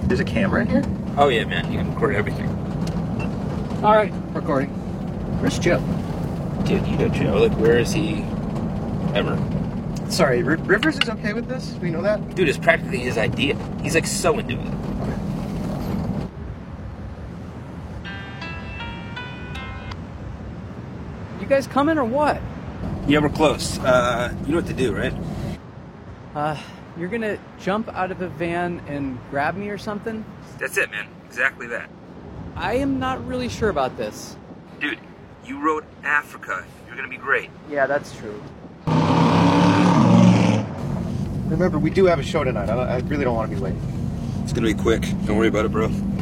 There's a camera in here? Oh yeah, man, you can record everything. All right, recording. Where's Joe? Dude, you know Joe. Like, where is he ever? Sorry, Rivers is okay with this? We know that? Dude, it's practically his idea. He's like so into it. You guys coming or what? Yeah, we're close. You know what to do, right? You're gonna jump out of a van and grab me or something? That's it, man. Exactly that. I am not really sure about this. Dude, you rode Africa. You're gonna be great. Yeah, that's true. Remember, we do have a show tonight. I really don't want to be late. It's gonna be quick. Don't worry about it, bro.